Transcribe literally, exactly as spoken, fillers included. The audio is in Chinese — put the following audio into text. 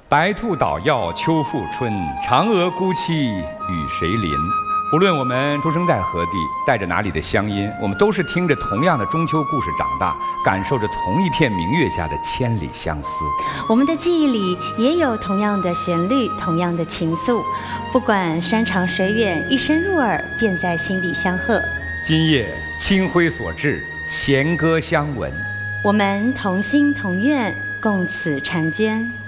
白兔捣药秋复春，嫦娥孤栖与谁邻？无论我们出生在何地，带着哪里的乡音，我们都是听着同样的中秋故事长大，感受着同一片明月下的千里相思。 我们的记忆里也有同样的旋律，同样的情愫，不管山长水远，一声入耳，便在心底相和。 今夜清辉所至，弦歌相闻， 我们同心同愿，共此婵娟。